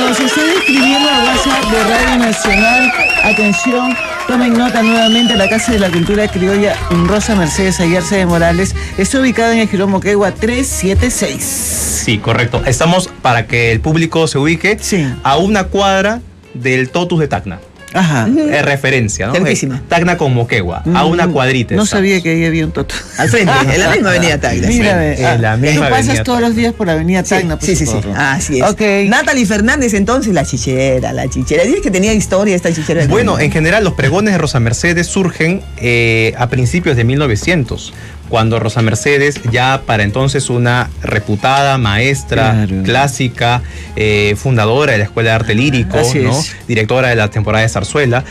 nos están escribiendo a WhatsApp de Radio Nacional. Atención, tomen nota nuevamente, la Casa de la Cultura Criolla Rosa Mercedes Ayarza de Morales está ubicada en el Girón Moquegua 376. Sí, correcto. Estamos, para que el público se ubique, a una cuadra del Totus de Tacna. Ajá. Es referencia, ¿no? Cerquísima. Tacna con Moquegua, a una cuadrita. No sabía que ahí había un Totus. Al frente, en la misma avenida Tacna. Mírame, en la misma tú pasas avenida todos los días por la avenida Tacna. Sí. Así es. Okay. Natalie Fernández, entonces, la chichera. Dices que tenía historia esta chichera. Bueno, en general, los pregones de Rosa Mercedes surgen a principios de 1900. Cuando Rosa Mercedes, ya para entonces una reputada maestra clásica, fundadora de la Escuela de Arte Lírico, ¿no? Directora de la temporada de Zarzuela,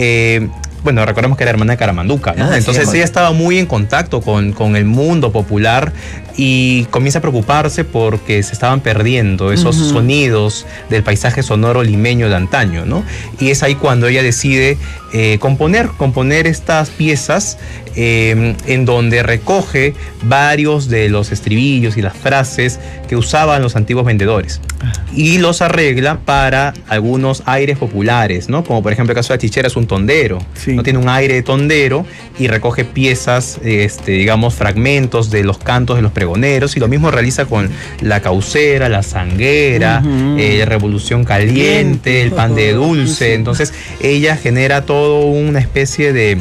bueno, recordemos que era hermana de Caramanduca, ¿no? Entonces ella estaba muy en contacto con el mundo popular y comienza a preocuparse porque se estaban perdiendo esos sonidos del paisaje sonoro limeño de antaño, ¿no? Y es ahí cuando ella decide componer estas piezas en donde recoge varios de los estribillos y las frases que usaban los antiguos vendedores y los arregla para algunos aires populares, ¿no? Como por ejemplo el caso de la chichera es un tondero, ¿no? Tiene un aire de tondero y recoge piezas, digamos, fragmentos de los cantos de los pregoneros, y lo mismo realiza con la caucera, la sanguera, Revolución Caliente, el pan de dulce. Entonces ella genera todo una especie de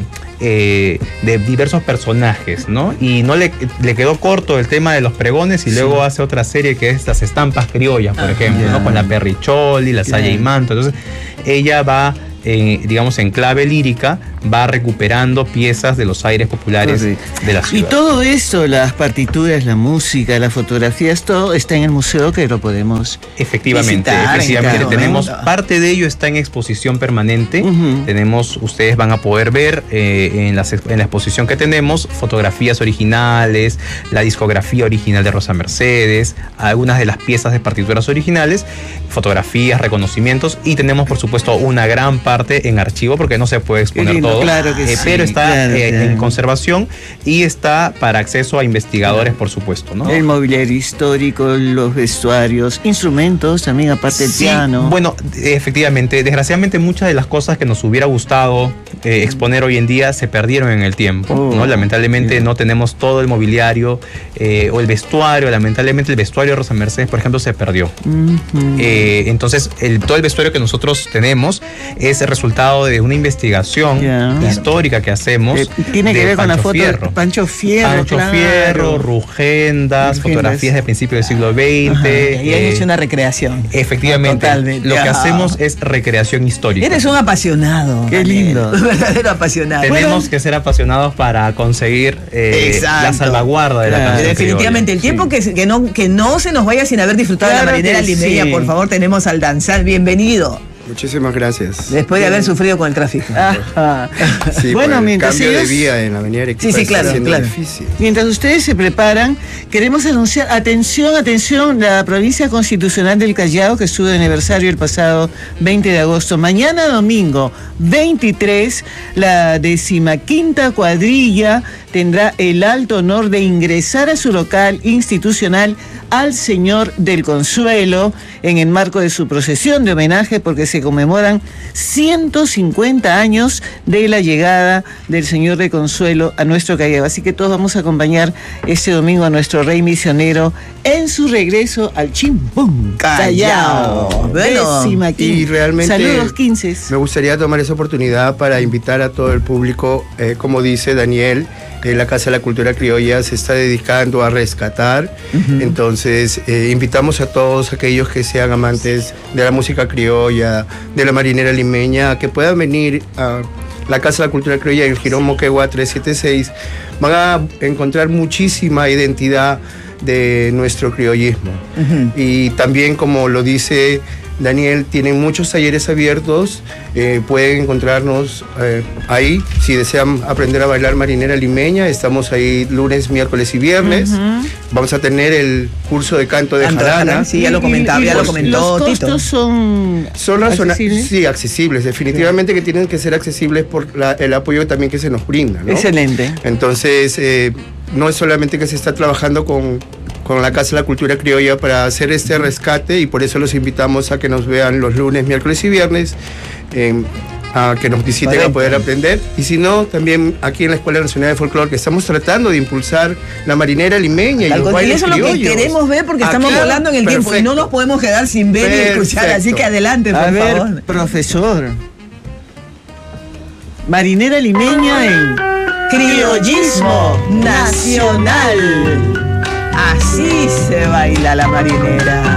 diversos personajes, ¿no? Y no le quedó corto el tema de los pregones y luego hace otra serie que es las estampas criollas, por ejemplo, ¿no? Con la Perricholi, la Saya y Manto. Entonces ella va, digamos, en clave lírica, va recuperando piezas de los aires populares de la ciudad. Y todo esto, las partituras, la música, las fotografías, todo está en el museo, que lo podemos efectivamente tenemos parte de ello, está en exposición permanente. Ustedes van a poder ver en la exposición que tenemos fotografías originales, la discografía original de Rosa Mercedes, algunas de las piezas de partituras originales, fotografías, reconocimientos, y tenemos por supuesto una gran parte en archivo porque no se puede exponer todo. Claro que pero está en conservación y está para acceso a investigadores, por supuesto, ¿no? El mobiliario histórico, los vestuarios, instrumentos también, aparte del piano. Bueno, efectivamente, desgraciadamente muchas de las cosas que nos hubiera gustado exponer hoy en día se perdieron en el tiempo, ¿no? Lamentablemente no tenemos todo el mobiliario o el vestuario. Lamentablemente el vestuario de Rosa Mercedes, por ejemplo, se perdió. Entonces todo el vestuario que nosotros tenemos es el resultado de una investigación histórica que hacemos. Tiene que ver con la foto de Pancho Fierro, Rugendas, fotografías de principios del siglo XX. Y han hecho una recreación. Efectivamente. Totalmente. Lo que hacemos es recreación histórica. Eres un apasionado. Qué lindo. Un verdadero apasionado. Tenemos que ser apasionados para conseguir la salvaguarda de la canción. Definitivamente. El tiempo que no se nos vaya sin haber disfrutado de la marinera limeña, por favor, tenemos al danzal. Bienvenido. Muchísimas gracias. Después de haber sufrido con el tráfico. Sí, bueno, mientras cambio de vía en la avenida Arequipa claro. Difícil. Mientras ustedes se preparan, queremos anunciar, atención, la provincia constitucional del Callao, que estuvo de aniversario el pasado 20 de agosto. Mañana domingo 23, la 15ª cuadrilla tendrá el alto honor de ingresar a su local institucional al Señor del Consuelo en el marco de su procesión de homenaje, porque se conmemoran 150 años de la llegada del Señor del Consuelo a nuestro Callao. Así que todos vamos a acompañar este domingo a nuestro rey misionero en su regreso al Chimpún Callao. Bueno, y realmente saludos 15. Me gustaría tomar esa oportunidad para invitar a todo el público, como dice Daniel, la Casa de la Cultura Criolla se está dedicando a rescatar. Entonces invitamos a todos aquellos que sean amantes de la música criolla, de la marinera limeña, a que puedan venir a la Casa de la Cultura Criolla en el Girón Moquegua 376. Van a encontrar muchísima identidad de nuestro criollismo. Y también, como lo dice Daniel, tienen muchos talleres abiertos, pueden encontrarnos ahí. Si desean aprender a bailar marinera limeña, estamos ahí lunes, miércoles y viernes. Vamos a tener el curso de canto de jarana. Sí, ya lo comentó ¿Los costos son accesibles? Sí, accesibles. Definitivamente que tienen que ser accesibles por el apoyo también que se nos brinda, ¿no? Excelente. Entonces, no es solamente que se está trabajando con con la Casa de la Cultura Criolla para hacer este rescate, y por eso los invitamos a que nos vean los lunes, miércoles y viernes, a que nos visiten a poder aprender. Y si no, también aquí en la Escuela Nacional de Folclore, que estamos tratando de impulsar la marinera limeña y los bailes eso es lo que queremos ver, porque estamos volando en el tiempo y no nos podemos quedar sin ver y escuchar. Así que adelante, por favor. Profesor. Marinera limeña en criollismo nacional. Así se baila la marinera.